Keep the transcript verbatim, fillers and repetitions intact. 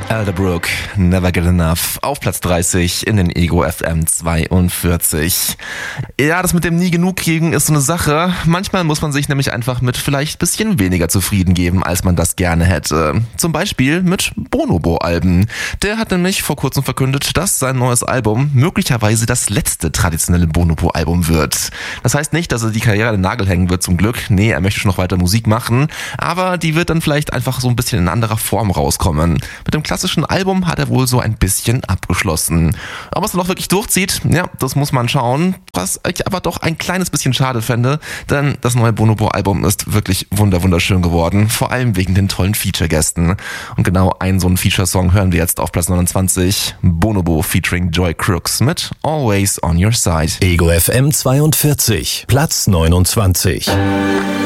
Elderbrook, Never Get Enough, auf Platz dreißig in den Ego F M zweiundvierzig. Ja, das mit dem nie genug kriegen ist so eine Sache. Manchmal muss man sich nämlich einfach mit vielleicht ein bisschen weniger zufrieden geben, als man das gerne hätte. Zum Beispiel mit Bonobo-Alben. Der hat nämlich vor kurzem verkündet, dass sein neues Album möglicherweise das letzte traditionelle Bonobo-Album wird. Das heißt nicht, dass er die Karriere an den Nagel hängen wird, zum Glück. Nee, er möchte schon noch weiter Musik machen, aber die wird dann vielleicht einfach so ein bisschen in anderer Form rauskommen. Mit dem klassischen Album hat er wohl so ein bisschen abgeschlossen. Ob er es noch wirklich durchzieht, ja, das muss man schauen. Was ich aber doch ein kleines bisschen schade fände, denn das neue Bonobo-Album ist wirklich wunder wunderschön geworden, vor allem wegen den tollen Feature-Gästen. Und genau einen so einen Feature-Song hören wir jetzt auf Platz neunundzwanzig. Bonobo featuring Joy Crooks mit Always on Your Side. Ego F M zweiundvierzig, Platz neunundzwanzig.